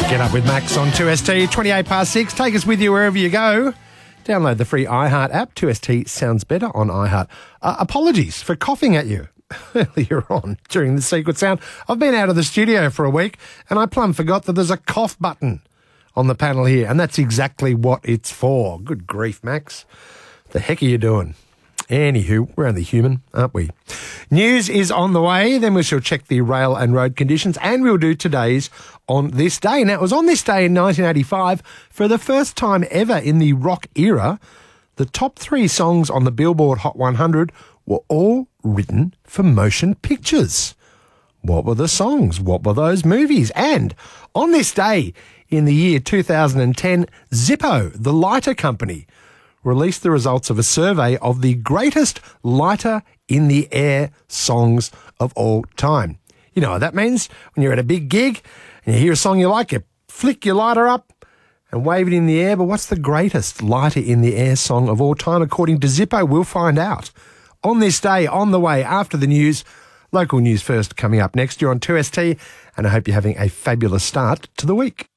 Get Up with Max on 2ST, 28 past 6. Take us with you wherever you go. Download the free iHeart app. 2ST sounds better on iHeart. Apologies for coughing at you earlier on during the Secret Sound. I've been out of the studio for a week and I plumb forgot that there's a cough button on the panel here, and that's exactly what it's for. Good grief, Max. The heck are you doing? Anywho, we're only human, aren't we? News is on the way, then we shall check the rail and road conditions, and we'll do today's On This Day. Now, it was on this day in 1985, for the first time ever in the rock era, the top 3 songs on the Billboard Hot 100 were all written for motion pictures. What were the songs? What were those movies? And on this day in the year 2010, Zippo, the lighter company, released the results of a survey of the greatest lighter in the air songs of all time. You know what that means? When you're at a big gig and you hear a song you like, you flick your lighter up and wave it in the air. But what's the greatest lighter in the air song of all time? According to Zippo, we'll find out. On this day, on the way, after the news, local news first coming up next. You're on 2ST, and I hope you're having a fabulous start to the week.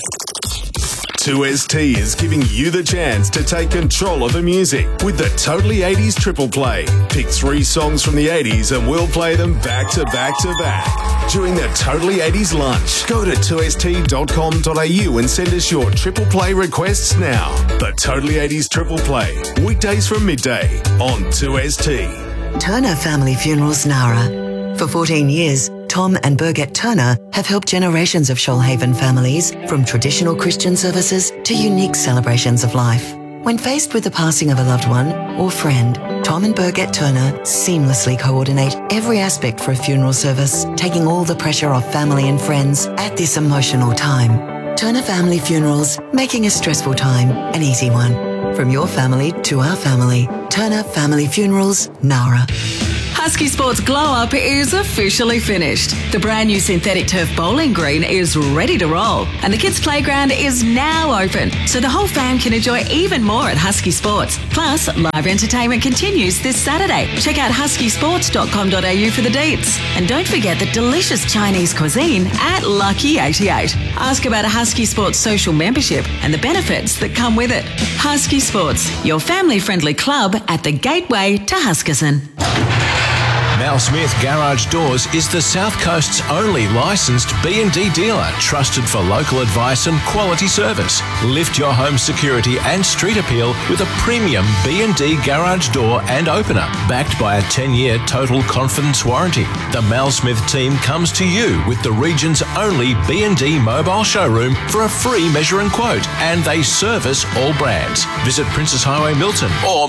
2ST is giving you the chance to take control of the music with the Totally 80s Triple Play. Pick 3 songs from the 80s and we'll play them back to back to back during the Totally 80s lunch. Go to 2st.com.au and send us your Triple Play requests now. The Totally 80s Triple Play, weekdays from midday on 2ST. Turner Family Funerals Nara. For 14 years, Tom and Birgit Turner have helped generations of Shoalhaven families, from traditional Christian services to unique celebrations of life. When faced with the passing of a loved one or friend, Tom and Birgit Turner seamlessly coordinate every aspect for a funeral service, taking all the pressure off family and friends at this emotional time. Turner Family Funerals, making a stressful time an easy one. From your family to our family, Turner Family Funerals, Nara. Husky Sports Glow Up is officially finished. The brand new synthetic turf bowling green is ready to roll, and the kids' playground is now open, so the whole fam can enjoy even more at Husky Sports. Plus, live entertainment continues this Saturday. Check out huskysports.com.au for the deets. And don't forget the delicious Chinese cuisine at Lucky 88. Ask about a Husky Sports social membership and the benefits that come with it. Husky Sports, your family-friendly club at the gateway to Huskisson. Mal Smith Garage Doors is the South Coast's only licensed B&D dealer, trusted for local advice and quality service. Lift your home security and street appeal with a premium B&D garage door and opener, backed by a 10-year total confidence warranty. The Mal Smith team comes to you with the region's only B&D mobile showroom for a free measure and quote, and they service all brands. Visit Princess Highway Milton or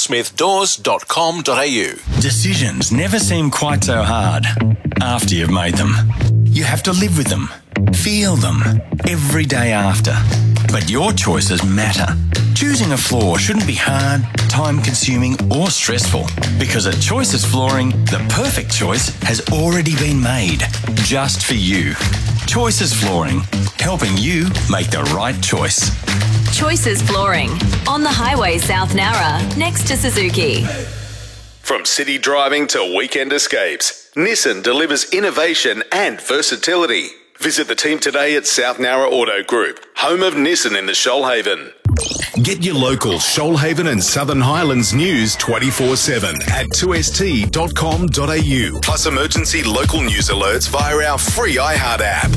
malsmithdoors.com.au. Decisions never seem quite so hard after you've made them. You have to live with them, feel them, every day after. But your choices matter. Choosing a floor shouldn't be hard, time-consuming or stressful, because at Choices Flooring, the perfect choice has already been made, just for you. Choices Flooring, helping you make the right choice. Choices Flooring, on the highway South Nara, next to Suzuki. From city driving to weekend escapes, Nissan delivers innovation and versatility. Visit the team today at South Nara Auto Group, home of Nissan in the Shoalhaven. Get your local Shoalhaven and Southern Highlands news 24/7 at 2st.com.au, plus emergency local news alerts via our free iHeart app.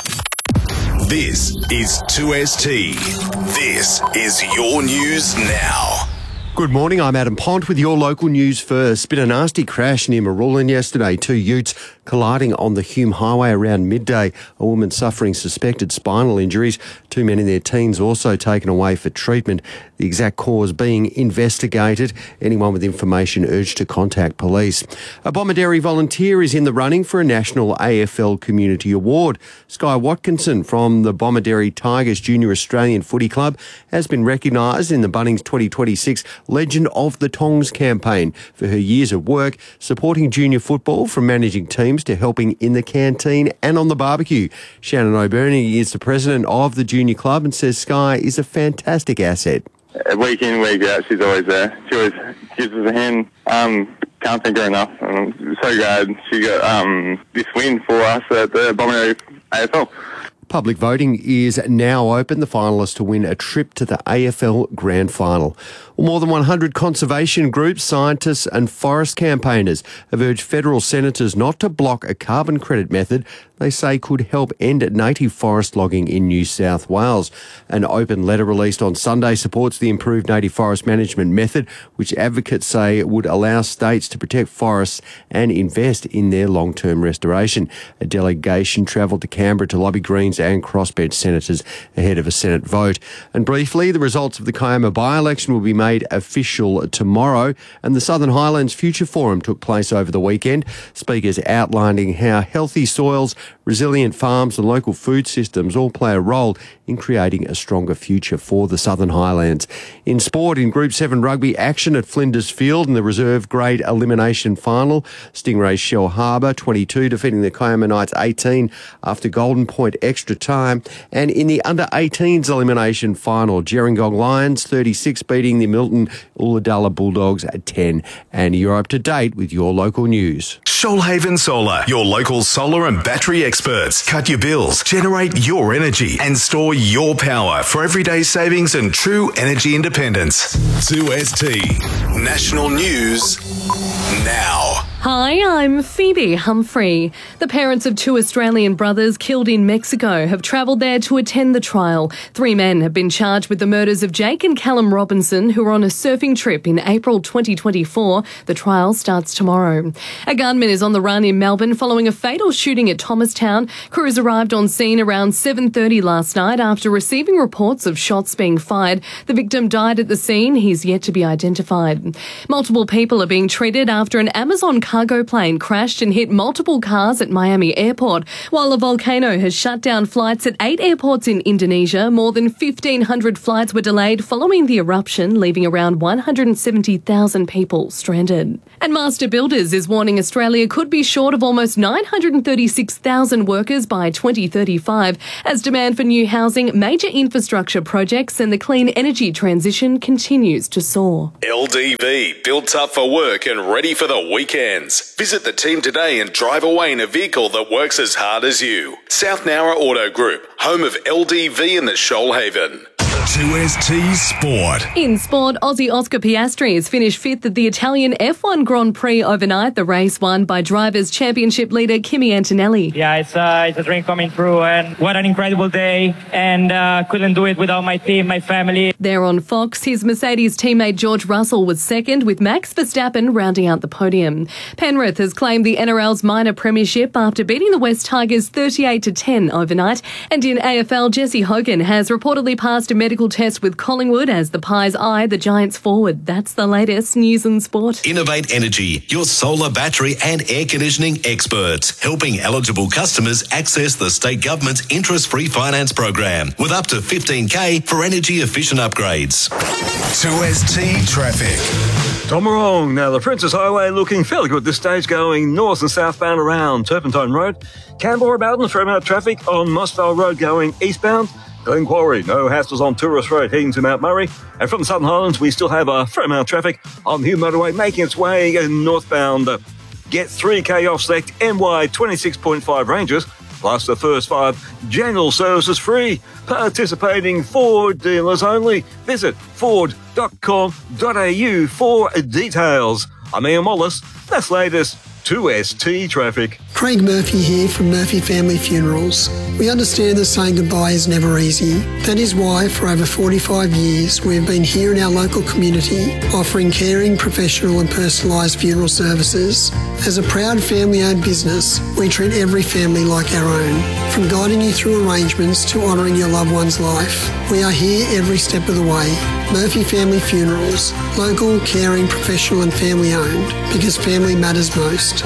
This is 2ST. This is your news now. Good morning, I'm Adam Pont with your local news first. Been a nasty crash near Marulan yesterday. 2 utes colliding on the Hume Highway around midday. A woman suffering suspected spinal injuries. 2 men in their teens also taken away for treatment. The exact cause being investigated. Anyone with information urged to contact police. A Bomaderry volunteer is in the running for a national AFL Community Award. Sky Watkinson from the Bomaderry Tigers Junior Australian Footy Club has been recognised in the Bunnings 2026 Legend of the Tongs campaign for her years of work supporting junior football, from managing teams to helping in the canteen and on the barbecue. Shannon O'Byrne is the president of the junior club and says Sky is a fantastic asset. Week in, week out, she's always there. She always gives us a hand. Can't thank her enough. I'm so glad she got this win for us at the Bomaderry AFL. Public voting is now open. The finalists to win a trip to the AFL Grand Final. Well, more than 100 conservation groups, scientists and forest campaigners have urged federal senators not to block a carbon credit method they say could help end native forest logging in New South Wales. An open letter released on Sunday supports the improved native forest management method, which advocates say would allow states to protect forests and invest in their long-term restoration. A delegation travelled to Canberra to lobby Greens and crossbench senators ahead of a Senate vote. And briefly, the results of the Kiama by-election will be made official tomorrow, and the Southern Highlands Future Forum took place over the weekend. Speakers outlining how healthy soils, resilient farms and local food systems all play a role in creating a stronger future for the Southern Highlands. In sport, in Group 7 rugby action at Flinders Field in the reserve grade elimination final, Stingrays Shell Harbour 22 defeating the Kiama Knights 18 after Golden Point extra time. And in the under-18s elimination final, Gerringong Lions 36 beating the Milton Ulladulla Bulldogs at 10. And you're up to date with your local news. Shoalhaven Solar, your local solar and battery experts. Cut your bills, generate your energy and store your power for everyday savings and true energy independence. 2ST National News now. Hi, I'm Phoebe Humphrey. The parents of 2 Australian brothers killed in Mexico have travelled there to attend the trial. 3 men have been charged with the murders of Jake and Callum Robinson, who were on a surfing trip in April 2024. The trial starts tomorrow. A gunman is on the run in Melbourne following a fatal shooting at Thomastown. Crews arrived on scene around 7:30 last night after receiving reports of shots being fired. The victim died at the scene. He's yet to be identified. Multiple people are being treated after an Amazon cargo plane crashed and hit multiple cars at Miami Airport. While a volcano has shut down flights at 8 airports in Indonesia, more than 1,500 flights were delayed following the eruption, leaving around 170,000 people stranded. And Master Builders is warning Australia could be short of almost 936,000 workers by 2035 as demand for new housing, major infrastructure projects and the clean energy transition continues to soar. LDV, built up for work and ready for the weekends. Visit the team today and drive away in a vehicle that works as hard as you. South Nowra Auto Group, home of LDV in the Shoalhaven. 2ST Sport. In sport, Aussie Oscar Piastri has finished 5th at the Italian F1 Grand Prix overnight. The race won by Drivers' Championship leader Kimi Antonelli. Yeah, it's a dream coming true, and what an incredible day, and couldn't do it without my team, my family. There on Fox, his Mercedes teammate George Russell was second, with Max Verstappen rounding out the podium. Penrith has claimed the NRL's minor premiership after beating the West Tigers 38-10 overnight. And in AFL, Jesse Hogan has reportedly passed a medical test with Collingwood as the Pies eye the Giants forward. That's the latest news and sport. Innovate Energy, your solar, battery and air conditioning experts, helping eligible customers access the state government's interest-free finance program with up to $15,000 for energy-efficient upgrades. 2ST Traffic. Tom Morong. Now, the Princess Highway looking fairly good at this stage, going north and southbound around Turpentine Road. Canberra Bowden, fair amount of traffic on Mossvale Road going eastbound. Glen Quarry, no hassles on Tourist Road heading to Mount Murray. And from the Southern Highlands, we still have a fair amount of traffic on the Hume Motorway making its way northbound. Get 3K off select NY 26.5 ranges, plus the first 5 general services free. Participating Ford dealers only. Visit ford.com.au for details. I'm Ian Wallace. That's latest 2ST Traffic. Craig Murphy here from Murphy Family Funerals. We understand that saying goodbye is never easy. That is why for over 45 years we've been here in our local community offering caring, professional and personalised funeral services. As a proud family-owned business, we treat every family like our own. From guiding you through arrangements to honouring your loved one's life, we are here every step of the way. Murphy Family Funerals, local, caring, professional and family-owned, because family matters most.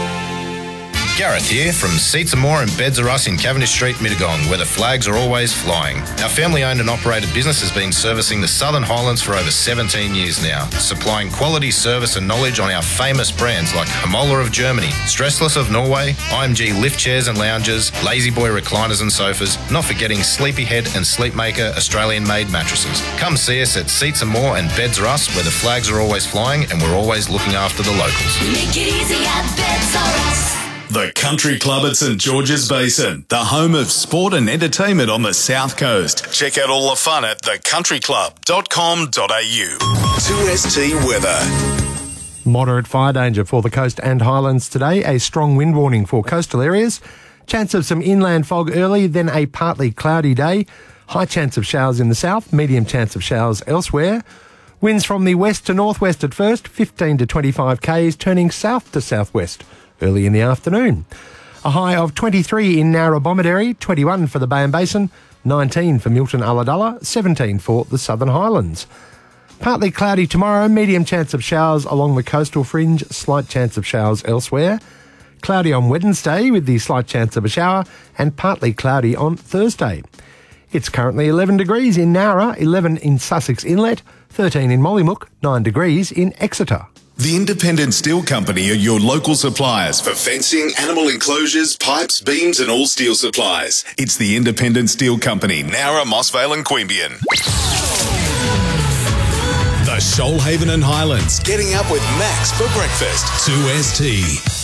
Gareth here from Seats and More and Beds Are Us in Cavendish Street, Mittagong, where the flags are always flying. Our family-owned and operated business has been servicing the Southern Highlands for over 17 years now, supplying quality service and knowledge on our famous brands like Hamola of Germany, Stressless of Norway, IMG lift chairs and lounges, Lazy Boy recliners and sofas, not forgetting Sleepyhead and Sleepmaker Australian-made mattresses. Come see us at Seats and More and Beds Are Us, where the flags are always flying and we're always looking after the locals. Make it easy at Beds Are Us. The Country Club at St George's Basin, the home of sport and entertainment on the South Coast. Check out all the fun at thecountryclub.com.au. 2ST weather. Moderate fire danger for the coast and highlands today. A strong wind warning for coastal areas. Chance of some inland fog early, then a partly cloudy day. High chance of showers in the south, medium chance of showers elsewhere. Winds from the west to northwest at first, 15 to 25 k's, turning south to southwest early in the afternoon. A high of 23 in Narrabomideri, 21 for the Bay and Basin, 19 for Milton Ulladulla, 17 for the Southern Highlands. Partly cloudy tomorrow, medium chance of showers along the coastal fringe, slight chance of showers elsewhere. Cloudy on Wednesday with the slight chance of a shower, and partly cloudy on Thursday. It's currently 11 degrees in Nowra, 11 in Sussex Inlet, 13 in Mollymook, 9 degrees in Exeter. The Independent Steel Company are your local suppliers for fencing, animal enclosures, pipes, beams and all steel supplies. It's the Independent Steel Company, Nowra, Mossvale and Queanbeyan. The Shoalhaven and Highlands, getting up with Max for breakfast. 2ST.